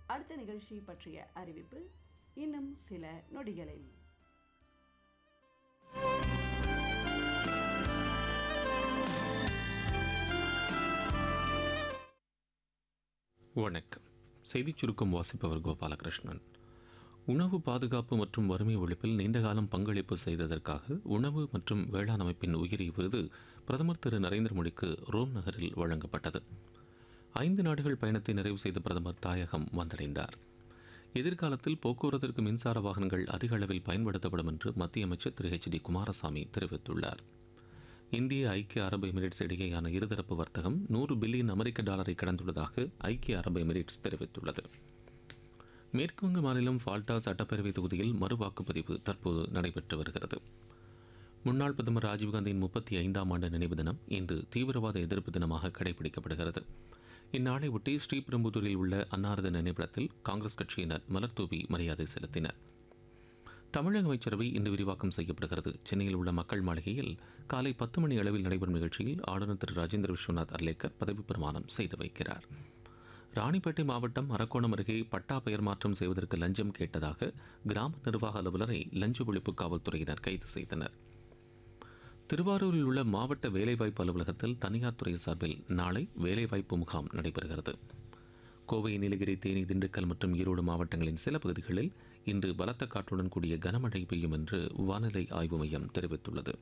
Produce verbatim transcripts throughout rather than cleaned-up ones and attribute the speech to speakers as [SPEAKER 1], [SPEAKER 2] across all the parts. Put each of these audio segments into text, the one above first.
[SPEAKER 1] அடுத்த நிகழ்ச்சி பற்றிய அறிவிப்பு இன்னும் சில நொடிகளில்.
[SPEAKER 2] வணக்கம். செய்திச் சுருக்கம் வாசிப்பவர் கோபாலகிருஷ்ணன். உணவு பாதுகாப்பு மற்றும் வறுமை ஒழிப்பில் நீண்டகாலம் பங்களிப்பு செய்ததற்காக உணவு மற்றும் வேளாண் அமைப்பின் உயரிய விருது பிரதமர் திரு நரேந்திர மோடிக்கு ரோம் நகரில் வழங்கப்பட்டது. ஐந்து நாடுகள் பயணத்தை நிறைவு செய்த பிரதமர் தாயகம் வந்தடைந்தார். எதிர்காலத்தில் போக்குவரத்திற்கு மின்சார வாகனங்கள் அதிக அளவில் பயன்படுத்தப்படும் என்று மத்திய அமைச்சர் திரு ஹெச் டி குமாரசாமி தெரிவித்துள்ளார். இந்திய ஐக்கிய அரபு எமிரேட்ஸ் இடையேயான இருதரப்பு வர்த்தகம் நூறு பில்லியன் அமெரிக்க டாலரை கடந்துள்ளதாக ஐக்கிய அரபு எமிரேட்ஸ் தெரிவித்துள்ளது. மேற்குவங்க மாநிலம் ஃபால்டா சட்டப்பேரவை தொகுதியில் மறு வாக்குப்பதிவு தற்போது நடைபெற்று வருகிறது. முன்னாள் பிரதமர் ராஜீவ்காந்தியின் முப்பத்தி ஐந்தாம் ஆண்டு நினைவு தினம் இன்று தீவிரவாத எதிர்ப்பு தினமாக கடைபிடிக்கப்படுகிறது. இந்நாளை ஒட்டி ஸ்ரீபெரும்புதூரில் உள்ள அன்னாரது நினைவிடத்தில் காங்கிரஸ் கட்சியினர் மலர்தூவி மரியாதை செலுத்தினர். தமிழக அமைச்சரவை இன்று விரிவாக்கம் செய்யப்படுகிறது. சென்னையில் உள்ள மக்கள் மாளிகையில் காலை பத்து மணி அளவில் நடைபெறும் நிகழ்ச்சியில் ஆளுநர் திரு ராஜேந்திர விஸ்வநாத் அர்லேக்கர் பதவி பிரமாணம் செய்து வைக்கிறார். ராணிப்பேட்டை மாவட்டம் அரக்கோணம் அருகே பட்டா பெயர் மாற்றம் செய்வதற்கு லஞ்சம் கேட்டதாக கிராம நிர்வாக அலுவலரை லஞ்ச ஒழிப்பு காவல்துறையினர் கைது செய்தனர். திருவாரூரில் உள்ள மாவட்ட வேலைவாய்ப்பு அலுவலகத்தில் தனியார் துறை சார்பில் நாளை வேலைவாய்ப்பு முகாம் நடைபெறுகிறது. கோவை, நீலகிரி, தேனி, திண்டுக்கல் மற்றும் ஈரோடு மாவட்டங்களின் சில பகுதிகளில் இன்று பலத்த காற்றுடன் கூடிய கனமழை பெய்யும் என்று வானிலை ஆய்வு மையம் தெரிவித்துள்ளது.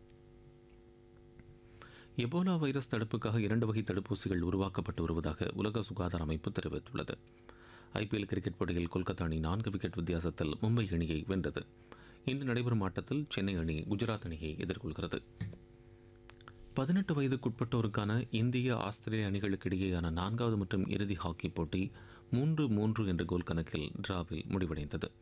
[SPEAKER 2] எபோலா வைரஸ் தடுப்புக்காக இரண்டு வகை தடுப்பூசிகள் உருவாக்கப்பட்டு வருவதாக உலக சுகாதார அமைப்பு தெரிவித்துள்ளது. ஐபிஎல் கிரிக்கெட் போட்டியில் கொல்கத்தா அணி நான்கு விக்கெட் வித்தியாசத்தில் மும்பை அணியை வென்றது. இன்று நடைபெறும் ஆட்டத்தில் சென்னை அணி குஜராத் அணியை எதிர்கொள்கிறது. பதினெட்டு வயதுக்குட்பட்டோருக்கான இந்திய ஆஸ்திரேலிய அணிகளுக்கு இடையேயான நான்காவது மற்றும் இறுதி ஹாக்கி போட்டி மூன்று மூன்று என்ற கோல் கணக்கில் டிராவில் முடிவடைந்தது.